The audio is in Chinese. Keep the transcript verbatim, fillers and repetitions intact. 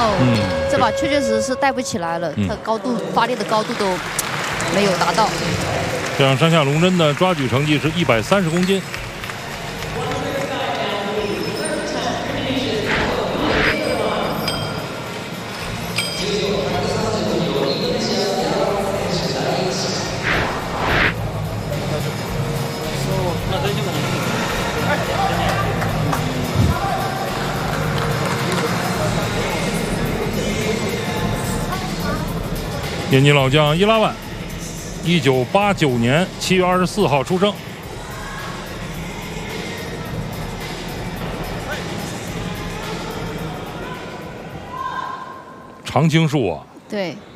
哦， 嗯， 这把确确实实是带不起来了， 嗯、 他高度发力的高度都没有达到。 这样山下龙真的抓举成绩是一百三十公斤。天津老将伊拉万，一九八九年七月二十四号出生。常青树啊， 对。